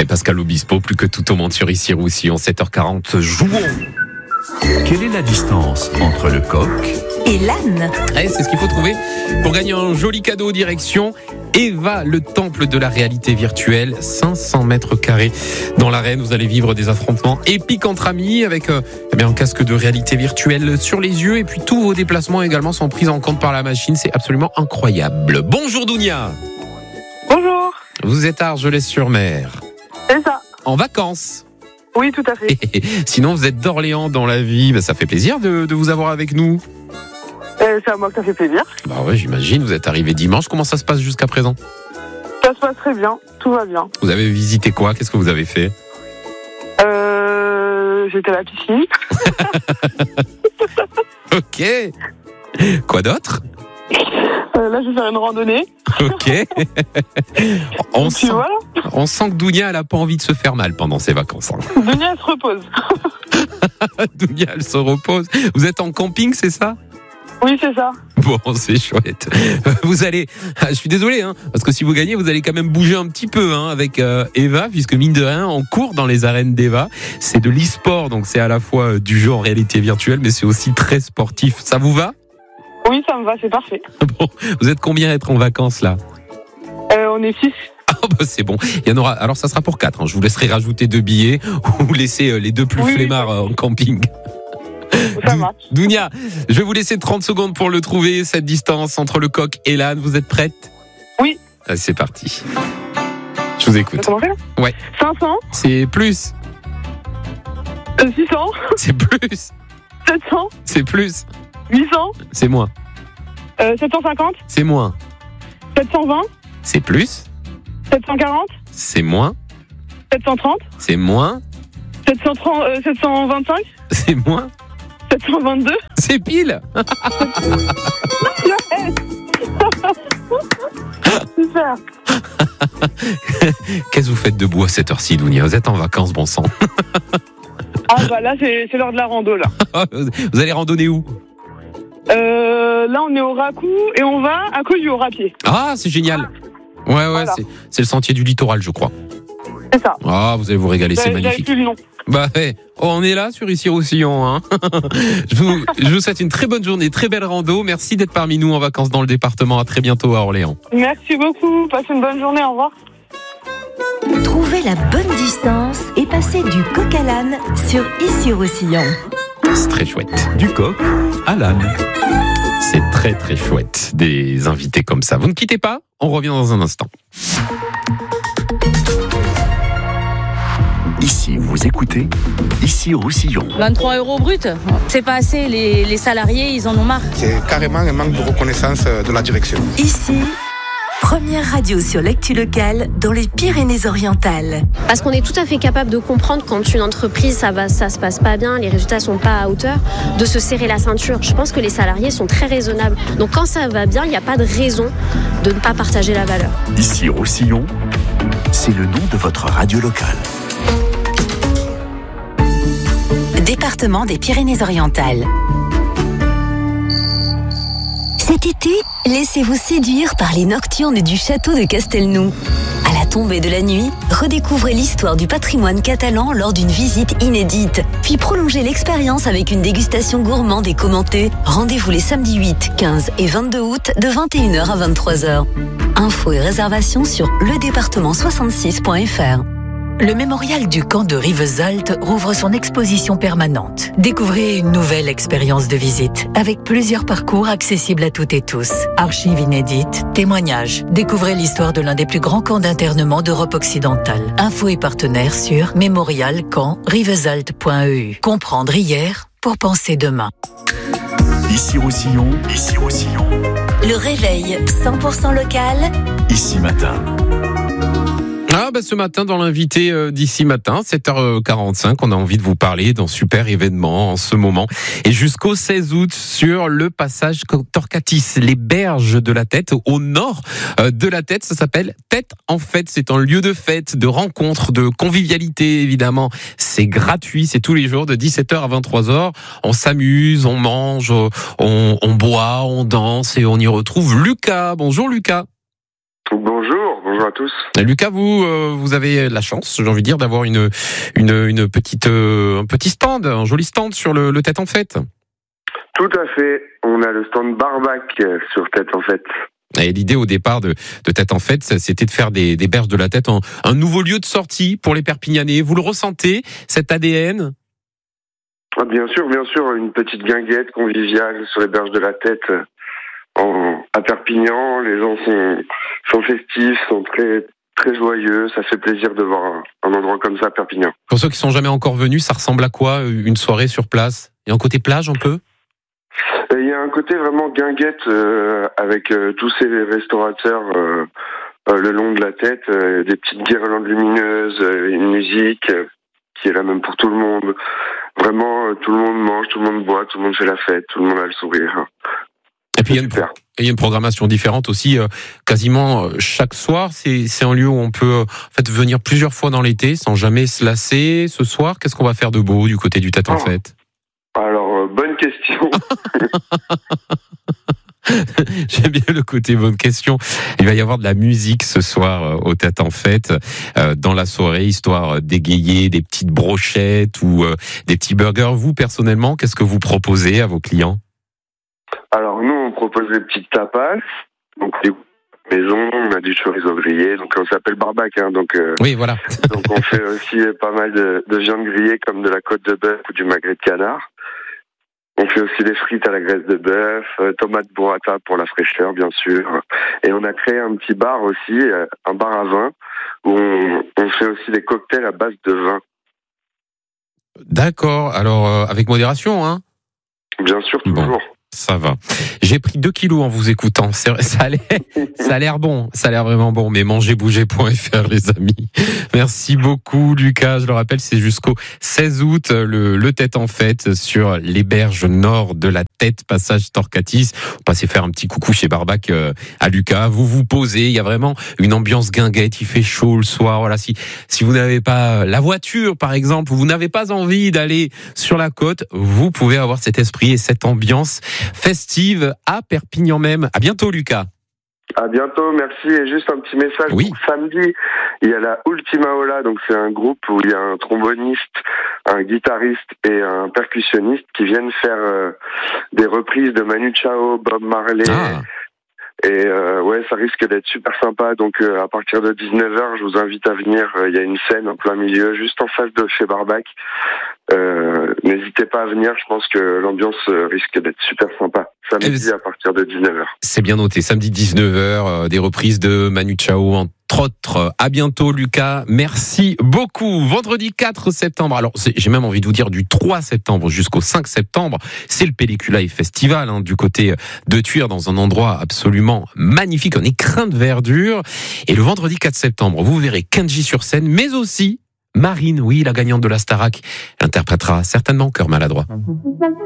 Pascal Obispo, plus que tout au monde sur Ici Roussillon, 7h40, jouons. Quelle est la distance entre le coq et l'âne? C'est ce qu'il faut trouver pour gagner un joli cadeau direction Eva, le temple de la réalité virtuelle, 500 mètres carrés dans l'arène. Vous allez vivre des affrontements épiques entre amis avec un casque de réalité virtuelle sur les yeux, et puis tous vos déplacements également sont pris en compte par la machine. C'est absolument incroyable. Bonjour Dounia. Bonjour. Vous êtes à Argelès-sur-Mer. C'est ça. En vacances. Oui, tout à fait. Sinon, vous êtes d'Orléans dans la vie. Ça fait plaisir de vous avoir avec nous. C'est à moi que ça fait plaisir. Bah ouais, j'imagine. Vous êtes arrivé dimanche. Comment ça se passe jusqu'à présent? Ça se passe très bien. Tout va bien. Vous avez visité quoi? Qu'est-ce que vous avez fait? J'étais à la piscine. Ok. Quoi d'autre? Là, je vais faire une randonnée. Ok. On Puis voilà. sent que Dounia, elle a pas envie de se faire mal pendant ses vacances. Dunia, elle se repose. Dounia, elle se repose. Vous êtes en camping, c'est ça? Oui, c'est ça. Bon, c'est chouette. Vous allez, je suis désolé, parce que si vous gagnez, vous allez quand même bouger un petit peu avec Eva, puisque mine de rien, on court dans les arènes d'Eva. C'est de l'e-sport, donc c'est à la fois du jeu en réalité virtuelle, mais c'est aussi très sportif. Ça vous va? Oui, ça me va, c'est parfait. Bon, vous êtes combien à être en vacances là? On est 6. Ah bah c'est bon. Il y en aura. Alors ça sera pour 4. Je vous laisserai rajouter 2 billets ou laisser les 2 plus flemmards en camping. Ça marche. Dounia, je vais vous laisser 30 secondes pour le trouver, cette distance entre le coq et l'âne. Vous êtes prête? Oui. Allez, c'est parti. Je vous écoute. Ça commencer là? Ouais. 500. C'est plus. 600. C'est plus. 700. C'est plus. 800. C'est moins. 750. C'est moins. 720. C'est plus. 740. C'est moins. 730. C'est moins. 725. C'est moins. 722. C'est pile. Super. Qu'est-ce que vous faites debout à cette heure-ci, Dounia? Vous êtes en vacances, bon sang. Ah bah là, c'est l'heure de la rando, là. Vous allez randonner où? Là, on est au Racou et on va à Collioure au Rapier. Ah, c'est génial. Ouais, Voilà. c'est le sentier du littoral, je crois. C'est ça. Ah, vous allez vous régaler, c'est J'avais magnifique. plus le nom. Bah, on est là sur Ici Roussillon. Je vous souhaite une très bonne journée, très belle rando. Merci d'être parmi nous en vacances dans le département. À très bientôt à Orléans. Merci beaucoup. Passez une bonne journée. Au revoir. Trouvez la bonne distance et passez du coq à l'âne sur Ici Roussillon. C'est très chouette. Du coq à l'âne. C'est très très chouette, des invités comme ça. Vous ne quittez pas, on revient dans un instant. Ici, vous écoutez Ici Roussillon. 23 € brut, c'est pas assez. Les salariés, ils en ont marre. C'est carrément un manque de reconnaissance de la direction. Ici, première radio sur l'actu locale dans les Pyrénées-Orientales. Parce qu'on est tout à fait capable de comprendre quand une entreprise, ça se passe pas bien, les résultats sont pas à hauteur, de se serrer la ceinture. Je pense que les salariés sont très raisonnables. Donc quand ça va bien, il n'y a pas de raison de ne pas partager la valeur. Ici Roussillon, c'est le nom de votre radio locale. Département des Pyrénées-Orientales. Cet été, laissez-vous séduire par les nocturnes du château de Castelnou. À la tombée de la nuit, redécouvrez l'histoire du patrimoine catalan lors d'une visite inédite. Puis prolongez l'expérience avec une dégustation gourmande et commentée. Rendez-vous les samedis 8, 15 et 22 août de 21h à 23h. Infos et réservations sur ledépartement66.fr. Le mémorial du camp de Rivesaltes rouvre son exposition permanente. Découvrez une nouvelle expérience de visite avec plusieurs parcours accessibles à toutes et tous. Archives inédites, témoignages. Découvrez l'histoire de l'un des plus grands camps d'internement d'Europe occidentale. Infos et partenaires sur mémorialcamprivesaltes.eu. Comprendre hier pour penser demain. Ici Roussillon, Ici Roussillon. Le réveil 100% local. Ici matin. Ce matin, dans l'invité d'ici matin, 7h45, on a envie de vous parler d'un super événement en ce moment. Et jusqu'au 16 août, sur le passage Torcatis, les berges de la Tête, au nord de la Tête, ça s'appelle Tête en Fête. C'est un lieu de fête, de rencontre, de convivialité, évidemment. C'est gratuit, c'est tous les jours de 17h à 23h. On s'amuse, on mange, on boit, on danse et on y retrouve Lucas. Bonjour Lucas. Bonjour à tous. Lucas, vous avez la chance, j'ai envie de dire, d'avoir une petite un petit stand, un joli stand sur le Tête en Fête. Tout à fait. On a le stand Barbac sur Tête en Fête. Et l'idée au départ de Tête en Fête, c'était de faire des berges de la Tête un nouveau lieu de sortie pour les Perpignanais. Vous le ressentez, cet ADN ? Bien sûr, une petite guinguette conviviale sur les berges de la Tête. À Perpignan, les gens sont festifs, sont très très joyeux. Ça fait plaisir de voir un endroit comme ça à Perpignan. Pour ceux qui sont jamais encore venus, ça ressemble à quoi une soirée sur place ? Il y a un côté plage un peu ? Il y a un côté vraiment guinguette avec tous ces restaurateurs le long de la Tête, des petites guirlandes lumineuses, une musique qui est la même pour tout le monde. Vraiment, tout le monde mange, tout le monde boit, tout le monde fait la fête, tout le monde a le sourire. Et puis il y a une programmation différente aussi, quasiment chaque soir. C'est un lieu où on peut en fait venir plusieurs fois dans l'été sans jamais se lasser. Ce soir, qu'est-ce qu'on va faire de beau du côté du Tête en Fête ? Alors, bonne question. J'aime bien le côté bonne question. Il va y avoir de la musique ce soir au Tête en Fête, dans la soirée, histoire d'égayer des petites brochettes ou des petits burgers. Vous, personnellement, qu'est-ce que vous proposez à vos clients ? Alors, nous, on propose des petites tapas. Donc, des maisons, on a du chorizo grillé. Donc, on s'appelle Barbac. Oui, voilà. Donc, on fait aussi pas mal de viande grillée, comme de la côte de bœuf ou du magret de canard. On fait aussi des frites à la graisse de bœuf, tomates burrata pour la fraîcheur, bien sûr. Et on a créé un petit bar aussi, un bar à vin, où on fait aussi des cocktails à base de vin. D'accord. Alors, avec modération, hein ? Bien sûr, toujours. Bon. Ça va. J'ai pris 2 kilos en vous écoutant. Ça a l'air bon. Ça a l'air vraiment bon. Mais mangerbouger.fr, les amis. Merci beaucoup, Lucas. Je le rappelle, c'est jusqu'au 16 août, le Tête en Fête sur les berges nord de la Tête, passage Torcatis. Vous passez faire un petit coucou chez Barbac à Lucas. Vous vous posez. Il y a vraiment une ambiance guinguette. Il fait chaud le soir. Voilà. Si vous n'avez pas la voiture, par exemple, ou vous n'avez pas envie d'aller sur la côte, vous pouvez avoir cet esprit et cette ambiance festive à Perpignan même. À bientôt, Lucas. À bientôt, merci. Et juste un petit message. Oui. Pour samedi, il y a la Ultima Ola, donc c'est un groupe où il y a un tromboniste, un guitariste et un percussionniste qui viennent faire des reprises de Manu Chao, Bob Marley. Ah. Et ouais, ça risque d'être super sympa. Donc à partir de 19h, je vous invite à venir. Il y a une scène en plein milieu, juste en face de chez Barbac. N'hésitez pas à venir, je pense que l'ambiance risque d'être super sympa. Samedi à partir de 19h. C'est bien noté, samedi 19h, des reprises de Manu Chao entre autres. À bientôt, Lucas. Merci beaucoup. Vendredi 4 septembre, alors j'ai même envie de vous dire du 3 septembre jusqu'au 5 septembre, c'est le Pellicula Festival du côté de Thuir, dans un endroit absolument magnifique, un écrin de verdure. Et le vendredi 4 septembre, vous verrez Kenji sur scène, mais aussi Marine, oui, la gagnante de la Starac, interprétera certainement Cœur maladroit.